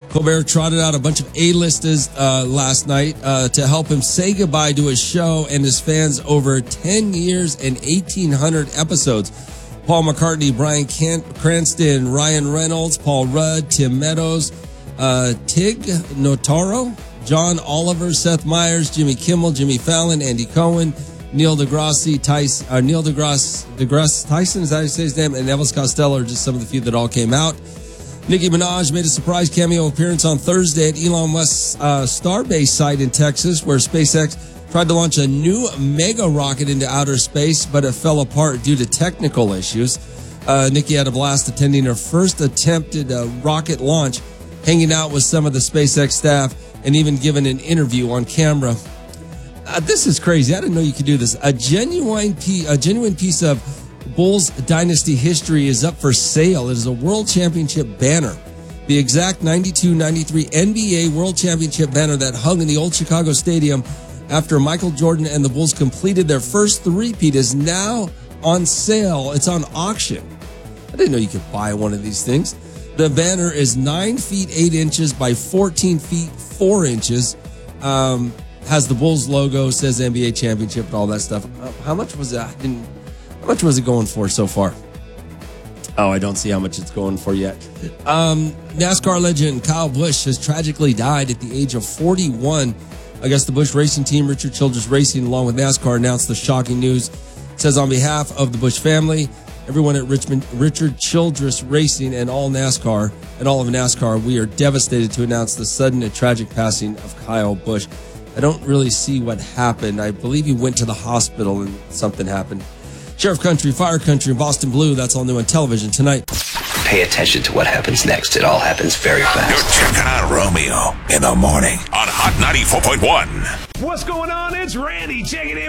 Colbert trotted out a bunch of A-listers last night to help him say goodbye to his show and his fans over 10 years and 1,800 episodes. Paul McCartney, Bryan Cranston, Ryan Reynolds, Paul Rudd, Tim Meadows, Tig Notaro, John Oliver, Seth Meyers, Jimmy Kimmel, Jimmy Fallon, Andy Cohen, Neil deGrasse Tyson, is that how you say his name? And Elvis Costello are just some of the few that all came out. Nicki Minaj made a surprise cameo appearance on Thursday at Elon Musk's Starbase site in Texas, where SpaceX tried to launch a new mega rocket into outer space, but it fell apart due to technical issues. Nicki had a blast attending her first attempted rocket launch, hanging out with some of the SpaceX staff, and even giving an interview on camera. This is crazy. I didn't know you could do this. A genuine piece of Bulls dynasty history is up for sale. It is a World Championship banner. The exact 92-93 NBA World Championship banner that hung in the old Chicago Stadium after Michael Jordan and the Bulls completed their first three-peat is now on sale. It's on auction. I didn't know you could buy one of these things. The banner is 9 feet 8 inches by 14 feet 4 inches. Has the Bulls logo, says NBA Championship and all that stuff. How much was that? How much was it going for so far? Oh, I don't see how much it's going for yet. NASCAR legend Kyle Busch has tragically died at the age of 41. I guess the Busch Racing Team, Richard Childress Racing, along with NASCAR, announced the shocking news. It says, on behalf of the Busch family, everyone at Richard Childress Racing and all of NASCAR, we are devastated to announce the sudden and tragic passing of Kyle Busch. I don't really see what happened. I believe he went to the hospital and something happened. Sheriff Country, Fire Country, and Boston Blue, that's all new on television tonight. Pay attention to what happens next. It all happens very fast. You're checking out Romeo in the morning on Hot 94.1. What's going on? It's Randy checking in.